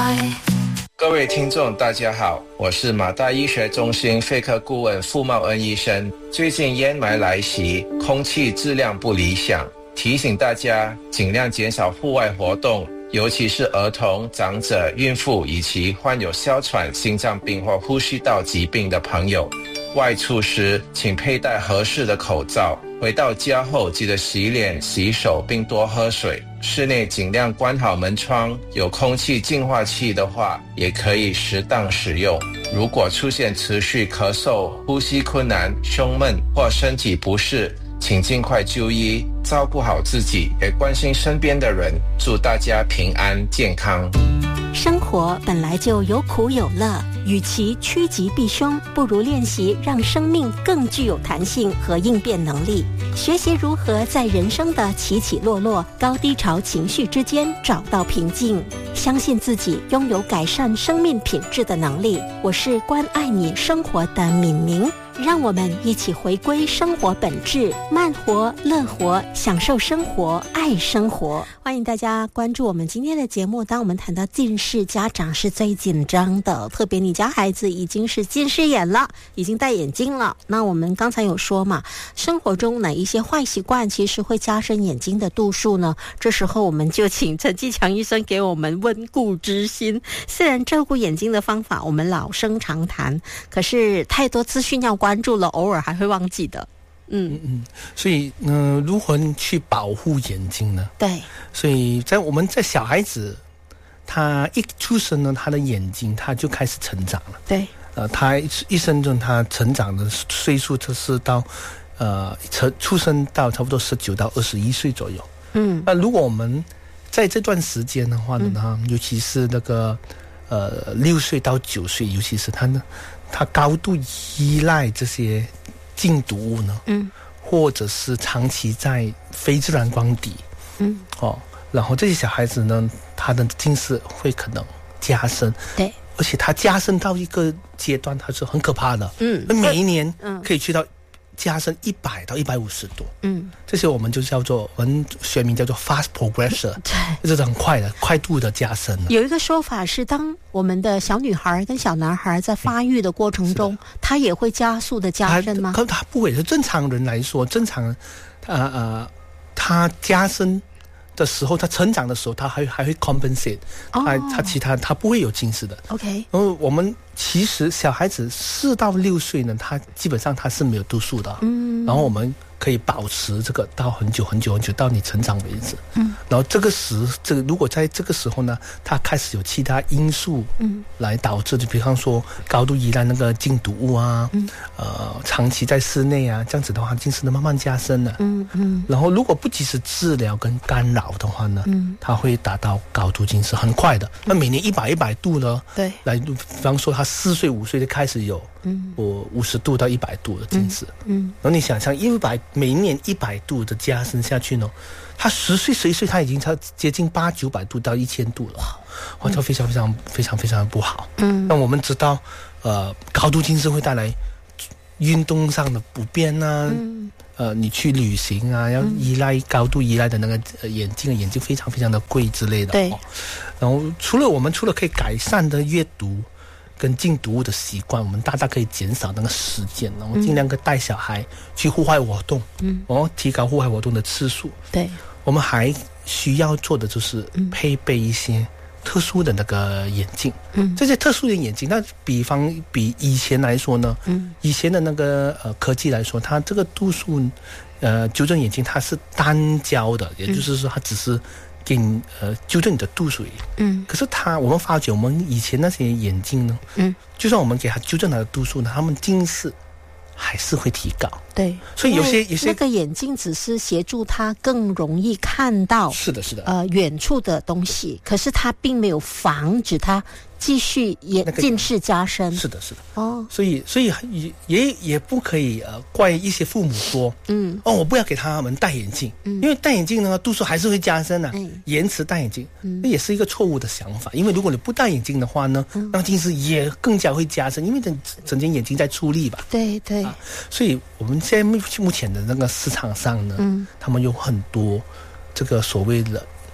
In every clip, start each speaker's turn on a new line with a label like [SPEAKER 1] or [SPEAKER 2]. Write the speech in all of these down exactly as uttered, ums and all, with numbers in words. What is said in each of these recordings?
[SPEAKER 1] 爱。
[SPEAKER 2] 各位听众大家好，我是马大医学中心肺科顾问傅茂恩医生。最近烟霾来袭，空气质量不理想，提醒大家尽量减少户外活动，尤其是儿童、长者、孕妇以及患有哮喘、心脏病或呼吸道疾病的朋友。外出时请佩戴合适的口罩，回到家后记得洗脸、洗手并多喝水。室内尽量关好门窗，有空气净化器的话也可以适当使用。如果出现持续咳嗽、呼吸困难、胸闷或身体不适，请尽快就医，照顾好自己，也关心身边的人。祝大家平安健康。
[SPEAKER 3] 生活本来就有苦有乐，与其趋吉避凶，不如练习让生命更具有弹性和应变能力，学习如何在人生的起起落落、高低潮情绪之间找到平静，相信自己拥有改善生命品质的能力。我是关爱你生活的敏明，让我们一起回归生活本质，慢活、乐活，享受生活，爱生活。欢迎大家关注我们今天的节目。当我们谈到近视，家长是最紧张的，特别你家孩子已经是近视眼了，已经戴眼镜了。那我们刚才有说嘛，生活中哪一些坏习惯其实会加深眼睛的度数呢？这时候我们就请陈继强医生给我们温故知新。虽然照顾眼睛的方法我们老生常谈，可是太多资讯要关注了，偶尔还会忘记的。嗯
[SPEAKER 4] 嗯，所以嗯、呃，如何去保护眼睛呢？
[SPEAKER 3] 对，
[SPEAKER 4] 所以在我们在小孩子他一出生呢，他的眼睛他就开始成长了。
[SPEAKER 3] 对，
[SPEAKER 4] 呃，他一生中他成长的岁数就是到呃出生到差不多十九到二十一岁左右。嗯，那如果我们在这段时间的话呢，嗯、尤其是那个呃六岁到九岁，尤其是他呢，他高度依赖这些镜毒物呢，嗯，或者是长期在非自然光底，嗯，哦，然后这些小孩子呢，他的近视会可能加深，
[SPEAKER 3] 对，
[SPEAKER 4] 而且他加深到一个阶段，他是很可怕的，嗯，每一年可以去到加深一百到一百五十度，嗯，这些我们就叫做我们学名叫做 fast progression， 对，这是很快的快度的加深。
[SPEAKER 3] 有一个说法是，当我们的小女孩跟小男孩在发育的过程中，他也会加速的加深吗？
[SPEAKER 4] 可他不会，正常人来说，正常人，呃呃，他加深的时候，他成长的时候，他还还会 compensate， 他、哦、他其他他不会有近视的。
[SPEAKER 3] OK，
[SPEAKER 4] 然后我们其实小孩子四到六岁呢，他基本上他是没有度数的，嗯，然后我们可以保持这个到很久很久很久，到你成长为止，嗯，然后这个时这个如果在这个时候呢，他开始有其他因素，嗯，来导致，就比方说高度依赖那个镜毒物啊，嗯，呃，长期在室内啊，这样子的话，近视呢慢慢加深了，嗯嗯，然后如果不及时治疗跟干扰的话呢，嗯，它会达到高度近视，很快的，那每年一百一百度呢，对，来，比方说他四岁五岁就开始有，嗯，我五十度到一百度的近视，嗯，然后你想象一百每一年一百度的加深下去呢，他十岁十一岁他已经超接近八九百度到一千度了，哇，这非常非常非常非常不好。嗯，那我们知道，呃，高度近视会带来运动上的不便啊，嗯，呃，你去旅行啊，要依赖高度依赖的那个、呃、眼镜，眼镜非常非常的贵之类的。对，哦，然后除了我们除了可以改善的阅读跟禁毒物的习惯，我们大大可以减少那个时间，然后尽量带小孩去户外活动，嗯，然后提高户外活动的次数。对，我们还需要做的就是配备一些特殊的那个眼镜，嗯，这些特殊的眼镜，那比方比以前来说呢，嗯，以前的那个呃科技来说，它这个度数，呃，纠正眼镜它是单焦的，也就是说它只是给你呃纠正你的度数，嗯，可是它我们发觉我们以前那些眼镜呢，嗯，就算我们给它纠正它的度数呢，它们近视还是会提高。对，所以有些有些
[SPEAKER 3] 那个眼镜只是协助它更容易看到，
[SPEAKER 4] 是的，是的，
[SPEAKER 3] 呃，远处的东西，可是它并没有防止它继续也近视加深。
[SPEAKER 4] 是的，是的。哦，所以所以也也也不可以呃怪一些父母说，嗯，哦，我不要给他们戴眼镜，嗯，因为戴眼镜呢度数还是会加深的，嗯，延迟戴眼镜，嗯，那也是一个错误的想法。因为如果你不戴眼镜的话呢，嗯，那近视也更加会加深，因为整整间眼睛在出力吧。
[SPEAKER 3] 对对，
[SPEAKER 4] 啊，所以我们现在目前的那个市场上呢，嗯，他们有很多这个所谓的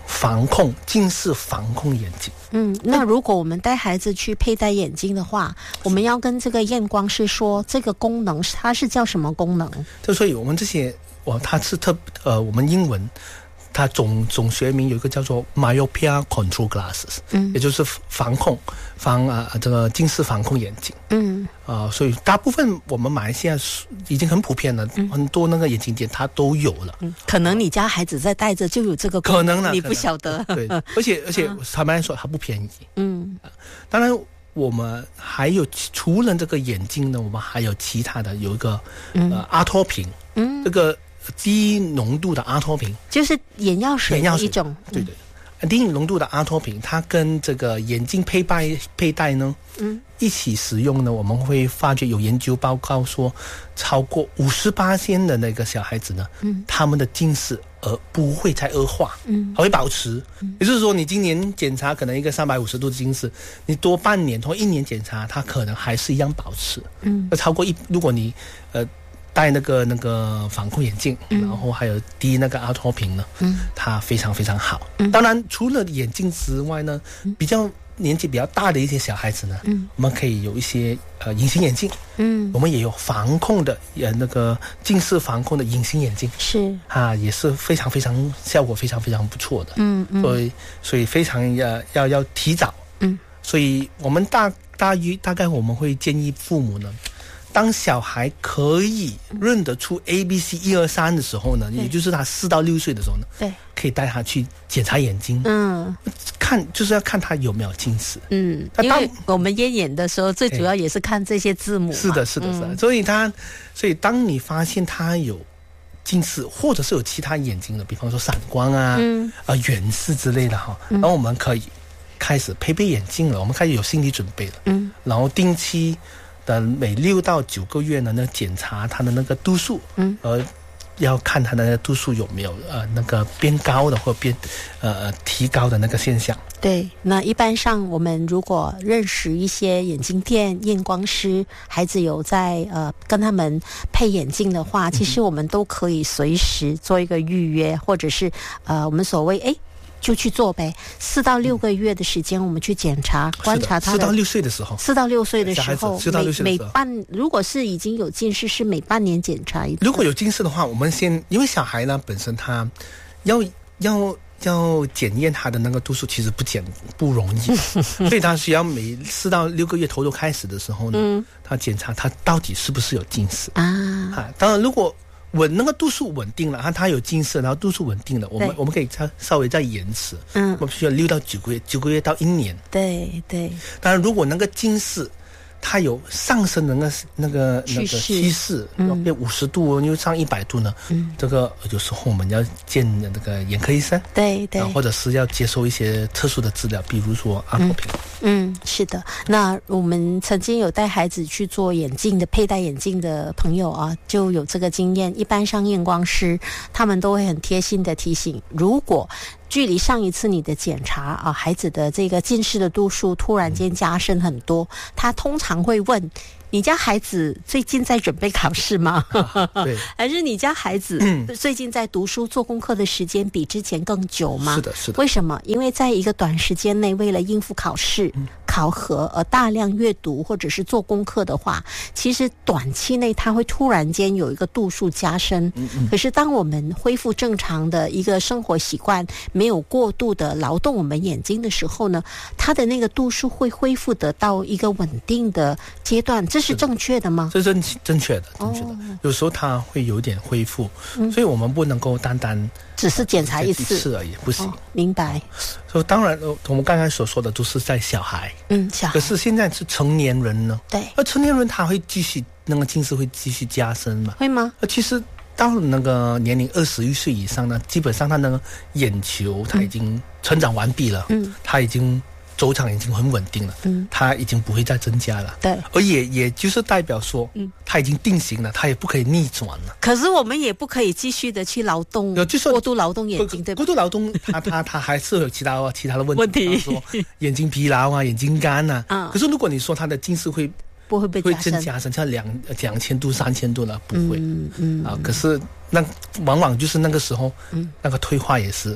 [SPEAKER 4] 防控近视防控眼镜。
[SPEAKER 3] 嗯，那如果我们带孩子去佩戴眼镜的话，我们要跟这个验光师说这个功能它是叫什么功能？
[SPEAKER 4] 就所以我们这些，我它是特呃，我们英文它总总学名有一个叫做 myopia control glasses， 嗯，也就是防控防啊、呃、这个近视防控眼镜。嗯，啊、呃，所以大部分我们马来西亚已经很普遍了，嗯、很多那个眼镜店它都有了。嗯，
[SPEAKER 3] 可能你家孩子在戴着就有这个功能，
[SPEAKER 4] 可能呢，
[SPEAKER 3] 你不晓得。
[SPEAKER 4] 对，而且而且坦白来说，它不便宜。嗯，啊、当然我们还有除了这个眼镜呢，我们还有其他的，有一个、嗯、呃阿托品，嗯，这个。低浓度的阿托品
[SPEAKER 3] 就是眼药水的一种，
[SPEAKER 4] 对对，嗯、低浓度的阿托品，它跟这个眼镜佩戴佩戴呢，嗯，一起使用呢，我们会发觉有研究报告说，超过五十八仙的那个小孩子呢，嗯，他们的近视而不会再恶化，嗯，还会保持。嗯、也就是说，你今年检查可能一个三百五十度的近视，你多半年或一年检查，它可能还是一样保持，嗯，超过一，如果你呃。戴那个那个防控眼镜，嗯、然后还有滴那个阿托品呢，嗯，它非常非常好。嗯、当然，除了眼镜之外呢，嗯、比较年纪比较大的一些小孩子呢，嗯，我们可以有一些呃隐形眼镜，嗯，我们也有防控的呃那个近视防控的隐形眼镜，
[SPEAKER 3] 是
[SPEAKER 4] 啊，也是非常非常效果非常非常不错的，嗯嗯，所以所以非常要要要提早，嗯，所以我们大大约大概我们会建议父母呢。当小孩可以认得出 A B C 一二三的时候呢，也就是他四到六岁的时候呢，对，可以带他去检查眼睛，嗯，看就是要看他有没有近视，
[SPEAKER 3] 嗯，因为我们验眼的时候，最主要也是看这些字母嘛，
[SPEAKER 4] 是的，是的，是的，嗯、所以他，所以当你发现他有近视，或者是有其他眼睛的，比方说散光啊，嗯，啊远视之类的哈，然后我们可以开始配备眼镜了，我们开始有心理准备了，嗯，然后定期。的每六到九个月呢，那检查它的那个度数，嗯，呃，要看它的度数有没有呃那个变高的或变呃提高的那个现象。
[SPEAKER 3] 对，那一般上我们如果认识一些眼镜店、验光师，孩子有在呃跟他们配眼镜的话，其实我们都可以随时做一个预约，或者是呃我们所谓哎。就去做呗，四到六个月的时间，我们去检查、嗯、观察他的。
[SPEAKER 4] 四到六岁的时候，
[SPEAKER 3] 四到六岁的时候，
[SPEAKER 4] 四到六岁的时候，
[SPEAKER 3] 每半如果是已经有近视，是每半年检查一次。
[SPEAKER 4] 如果有近视的话，我们先因为小孩呢本身他要要要检验他的那个度数，其实不简不容易，所以他需要每四到六个月头头开始的时候呢，嗯、他检查他到底是不是有近视啊。啊，当然如果。稳那个度数稳定了，它有近视，然后度数稳定了，我们我们可以稍稍微再延迟，嗯，我们需要六到九个月，九个月到一年，
[SPEAKER 3] 对对。
[SPEAKER 4] 当然，如果那个近视它有上升的那个那个那个趋势，要变五十度，又上一百度呢，嗯，这个有时候我们要见那个眼科医生，
[SPEAKER 3] 对对，
[SPEAKER 4] 或者是要接受一些特殊的治疗，比如说阿托品。
[SPEAKER 3] 嗯，是的。那我们曾经有带孩子去做眼镜的佩戴眼镜的朋友啊，就有这个经验。一般上验光师他们都会很贴心的提醒，如果距离上一次你的检查啊，孩子的这个近视的度数突然间加深很多，他通常会问你家孩子最近在准备考试吗？对，还是你家孩子最近在读书做功课的时间比之前更久吗？
[SPEAKER 4] 是的，是的。
[SPEAKER 3] 为什么？因为在一个短时间内，为了应付考试、嗯、考核而大量阅读或者是做功课的话，其实短期内他会突然间有一个度数加深。嗯嗯。可是当我们恢复正常的一个生活习惯，没有过度的劳动我们眼睛的时候呢，它的那个度数会恢复得到一个稳定的阶段。这是正确的吗？
[SPEAKER 4] 这是正正确的，正确的。哦、有时候它会有点恢复、嗯，所以我们不能够单单
[SPEAKER 3] 只是检查一次,
[SPEAKER 4] 一次而已，不行。
[SPEAKER 3] 哦、明白。
[SPEAKER 4] 所以当然，我们刚才所说的都是在小孩，
[SPEAKER 3] 嗯，小孩。
[SPEAKER 4] 可是现在是成年人呢？
[SPEAKER 3] 对。
[SPEAKER 4] 而成年人他会继续那个近视会继续加深嘛？
[SPEAKER 3] 会吗？
[SPEAKER 4] 其实到了那个年龄二十一岁以上呢，基本上他那个眼球他已经成长完毕了，嗯，他已经。周长已经很稳定了，嗯，它已经不会再增加了，
[SPEAKER 3] 对，
[SPEAKER 4] 而也也就是代表说，嗯，它已经定型了，它也不可以逆转了。
[SPEAKER 3] 可是我们也不可以继续的去劳动，就是过度劳动眼睛，对吧？
[SPEAKER 4] 过度劳动，它它它还是有其他其他的问题，问题，比方说眼睛疲劳啊，眼睛干啊。嗯，可是如果你说它的近视会
[SPEAKER 3] 不会被
[SPEAKER 4] 会增加成像两两千度、三千度了，不会，嗯嗯啊。可是那往往就是那个时候，嗯，那个退化也是。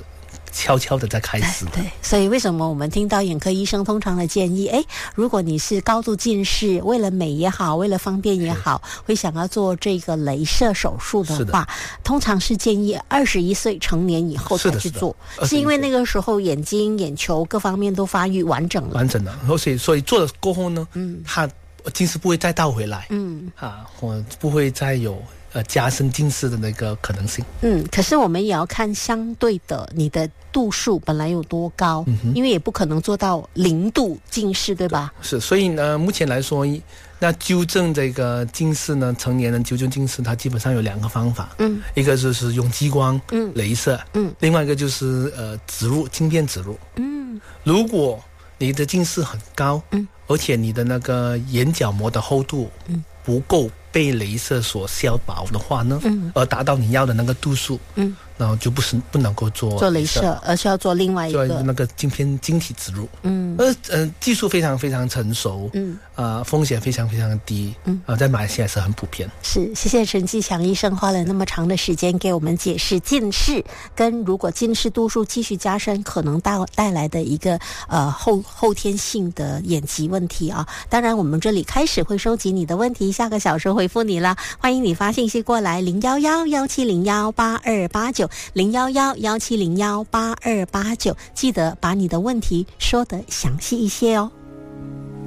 [SPEAKER 4] 悄悄的在开始。
[SPEAKER 3] 对，对，所以为什么我们听到眼科医生通常的建议，哎，如果你是高度近视，为了美也好，为了方便也好，会想要做这个雷射手术的话，通常是建议二十一岁成年以后才去做，是, 是, 是因为那个时候眼睛、眼球各方面都发育完整了，
[SPEAKER 4] 完整了。所以，所以做了过后呢，嗯，它近视不会再倒回来，嗯啊，我不会再有。呃，加深近视的那个可能性。
[SPEAKER 3] 嗯，可是我们也要看相对的，你的度数本来有多高，嗯、因为也不可能做到零度近视，对吧？
[SPEAKER 4] 是，所以呢，目前来说，那纠正这个近视呢，成年人纠正近视，它基本上有两个方法。嗯，一个就是用激光、嗯，雷射，嗯，另外一个就是呃植入镜片植入。嗯，如果你的近视很高，嗯，而且你的那个眼角膜的厚度，嗯，不够被雷射所消薄的话呢，嗯，而达到你要的那个度数，嗯，然后就不是不能够做
[SPEAKER 3] 做雷射，而是要做另外一个
[SPEAKER 4] 做那个镜片晶体植入，嗯，呃呃，技术非常非常成熟，嗯，啊、呃，风险非常非常低，嗯，啊、呃，在马来西亚是很普遍。
[SPEAKER 3] 是，谢谢陈继强医生花了那么长的时间给我们解释近视跟如果近视度数继续加深可能带带来的一个呃后后天性的眼疾问题啊。当然，我们这里开始会收集你的问题，下个小时回复你啦。欢迎你发信息过来，零幺幺幺七零幺八二八九，零幺幺幺七零幺八二八九，记得把你的问题说得详细一些哦。